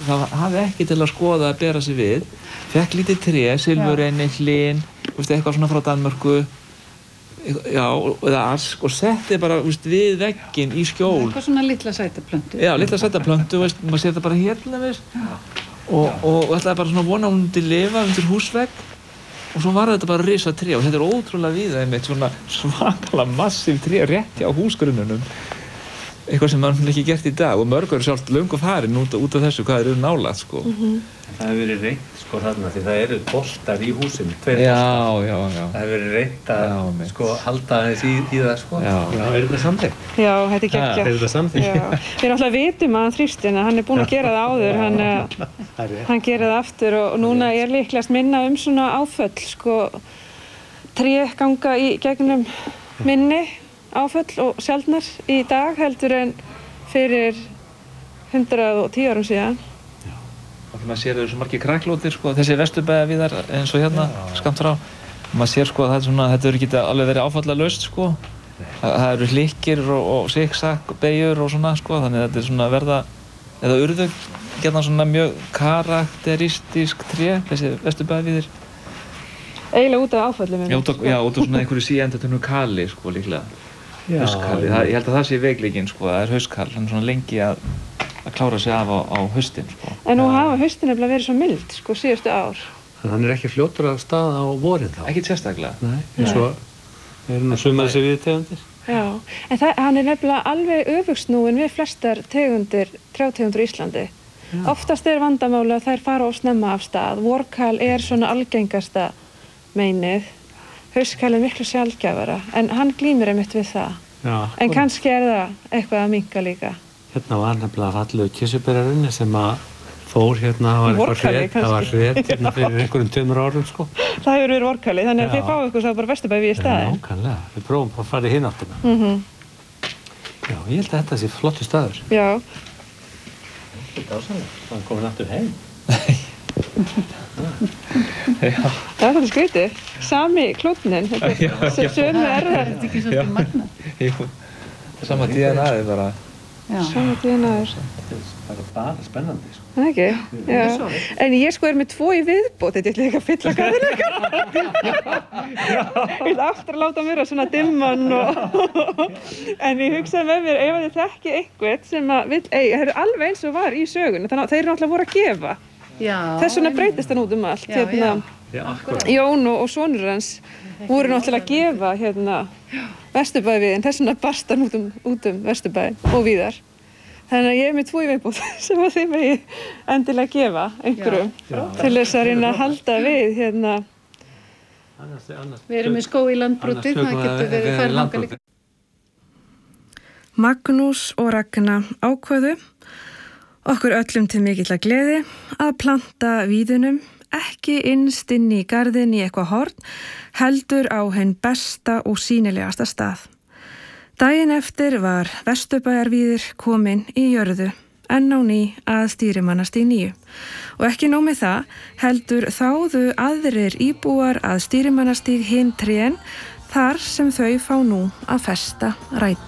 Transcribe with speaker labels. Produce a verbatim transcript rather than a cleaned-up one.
Speaker 1: það hafði ekki til að skoða að bera sig við, fekk lítið tré, silfurreini, hlyn, veist, eitthvað svona frá Danmörku, já, eða ask og setti bara, veist, við vegginn í skjól.
Speaker 2: Eitthvað svona litla sætaplöntu.
Speaker 1: Já, litla sætaplöntu, veist, maður sér það bara hérna, veist, og, og, og ætlaði bara svona vona hún til lifa undir húsvegg. Og svo var þetta bara risa tré og þetta er ótrúlega víða einmitt svona svakalega massív tré rétt hjá húsgrunnunum. Eitthvað sem maður ekki gert í dag og mörg eru sjálft löngu farin út, út af þessu hvað eru nálægt sko.
Speaker 2: Mm-hmm.
Speaker 3: Það hefur verið reynt sko þarna því það eru boltar í húsinu, tveir
Speaker 1: já,
Speaker 3: boltar.
Speaker 1: Já, já.
Speaker 3: Það hefur verið reynt að já, sko halda aðeins í, í það sko.
Speaker 1: Já,
Speaker 3: já er þetta samþykkt?
Speaker 4: Já, þetta er geggjað.
Speaker 3: Er þetta samþykkt?
Speaker 4: Já. Við náttúrulega vitum að hann Þrýstinn, hann er búinn að gera það áður, hann, hann gerir það aftur og, og núna er líklegast minna um svona áföll sko. Tré ganga í gegnum minni áföll og sjaldnar í dag heldur en fyrir hundrað og tíu árum síðan.
Speaker 1: Og maður sér þessu margir kræklótir sko, þessi vesturbæjarvíðar eins og hérna skammt frá. Maður sér sko að þetta, svona, þetta hefur ekki alveg verið áfallalaust sko. Það, það eru hlykkir og, og siksak beygjur og svona sko, þannig að þetta er svona verða, eða urðu geta svona mjög karakteristísk tré, þessi vesturbæjarvíðir.
Speaker 4: Eiginlega út af áföllum.
Speaker 1: Já, út af, já, út af svona einhverju síendurteknu kali sko líklega. Hauskali, það, ég held að það sé veikleikinn sko, það er hauskal, hann er svona lengi að, að klára sig af á, á haustin sko.
Speaker 4: En nú hafa haustin nefnilega verið svo mild sko síðustu ár.
Speaker 3: En hann er ekki fljótur af stað á vorin þá?
Speaker 1: Ekkert sérstaklega.
Speaker 3: Nei, eins og við erum nú sumar þessi viðtegundir.
Speaker 4: Já, en það, hann er nefnilega alveg öfugsnúinn við flestar tegundir, trjátegundir í Íslandi. Já. Oftast er vandamáli að þær fara of snemma af stað. Vorkal er svona algengasta meinið. Hauskal er miklu sjaldgæfara, en hann glímir einmitt við það. Já, en kannski er það eitthvað að minnka líka.
Speaker 3: Hérna var nefnilega fallegu kirsuberjarunni sem að fór hérna, það var eitthvað hret, það var hret hérna fyrir einhverjum tveimur árum sko.
Speaker 4: Það hefur verið vorkali, þannig að þið fáið ykkur svo bara Vesturbæjarvíð í staðinn.
Speaker 3: Já, nákvæmlega, við prófum bara að fara í hinn áttina.
Speaker 4: Mm-hmm.
Speaker 3: Já, ég held að þetta sé flottur staður.
Speaker 4: Já.
Speaker 3: Þetta er ásanlega, hann komin aftur heim.
Speaker 4: Það er þetta skrítið, sami klútnin, sömu erðar.
Speaker 2: Er þetta ekki svolítið magnað?
Speaker 1: Jú, sama D N A-ið bara.
Speaker 4: Sama D N A-ið.
Speaker 3: Það er bara spennandi sko.
Speaker 4: Það ekki? Já. En ég sko er með tvo í viðbót, þetta er ekki að fylla garðinn eitthvað. Ég vil aftur að láta mér að svona dimman og... En ég hugsaði með mér, ef þið þekki einhvern sem að vill, ei, það er alveg eins og var í sögunni, þannig að þeir eru náttúrulega voru að gefa.
Speaker 2: Já.
Speaker 4: Þess vegna breytist hann út um allt.
Speaker 2: Já,
Speaker 4: hérna,
Speaker 2: já.
Speaker 4: Jón og, og sonur hans voru náttúrulega að gefa hérna Vesturbæjarvíðin, þess vegna barst hann út um, út um Vesturbæinn og víðar. Þannig að ég er með tvo í viðbót sem að þið megi endilega gefa einhverjum já, já. Til þess að reyna að halda við hérna.
Speaker 3: Annars, annars,
Speaker 2: Við erum með skó í landbroti, það getur verið færðanga líka.
Speaker 4: Magnús og Ragna ákváðu okkur öllum til mikilla gleði að planta víðunum ekki innst inn í garðinn í eitthvað horn, heldur á hinn besta og sýnilegasta stað. Daginn eftir var Vesturbæjarvíðir kominn í jörðu, enn á ný að stýrimannastíg níu. Og ekki nóg með það, heldur þáðu aðrir íbúar að stýrimannastíg hinn trén þar sem þau fá nú að festa rætur.